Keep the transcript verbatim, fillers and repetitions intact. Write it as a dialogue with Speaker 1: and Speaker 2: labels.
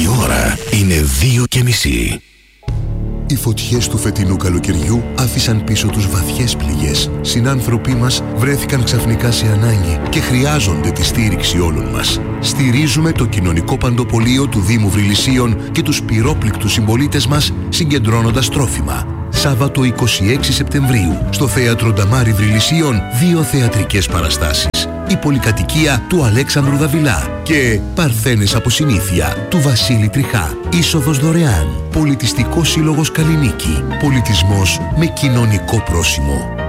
Speaker 1: Η ώρα είναι δύο και μισή.
Speaker 2: Οι φωτιές του φετινού καλοκαιριού άφησαν πίσω τους βαθιές πληγές. Συνάνθρωποι μας βρέθηκαν ξαφνικά σε ανάγκη και χρειάζονται τη στήριξη όλων μας. Στηρίζουμε το κοινωνικό παντοπολείο του Δήμου Βρυλισσίων και τους πυρόπληκτους συμπολίτες μας συγκεντρώνοντας τρόφιμα. Σάββατο είκοσι έξι Σεπτεμβρίου στο Θέατρο Νταμάρι Βρυλισσίων δύο θεατρικές παραστάσεις. Η πολυκατοικία του Αλέξανδρου Δαβιλά και Παρθένες από συνήθεια του Βασίλη Τριχά. Είσοδος δωρεάν. Πολιτιστικός Σύλλογος Καλλινίκη. Πολιτισμός με κοινωνικό πρόσημο.